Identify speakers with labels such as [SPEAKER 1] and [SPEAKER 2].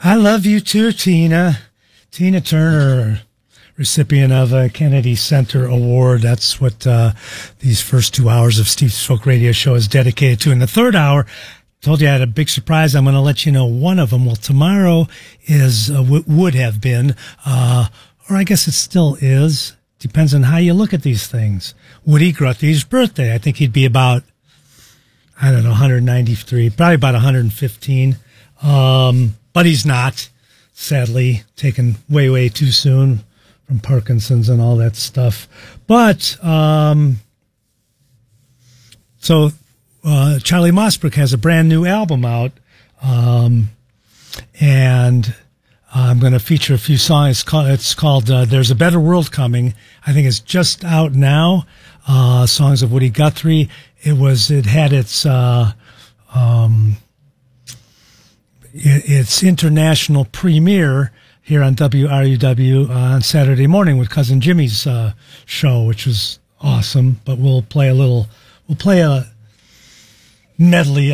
[SPEAKER 1] I love you too, Tina. Tina Turner, recipient of a Kennedy Center Award. That's what these first 2 hours of Steve Stroke Radio Show is dedicated to. In the third hour, told you I had a big surprise. I'm going to let you know one of them. Well, tomorrow is, would have been, or I guess it still is. Depends on how you look at these things. Woody Guthrie's birthday. I think he'd be about, I don't know, 193, probably about 115. But he's not, sadly, taken way, way too soon from Parkinson's and all that stuff. But, so, Charlie Mossbrook has a brand new album out, and I'm going to feature a few songs. It's called There's a Better World Coming. I think it's just out now. Songs of Woody Guthrie. It had its international premiere here on WRUW on Saturday morning with Cousin Jimmy's show, which was awesome. But we'll play a medley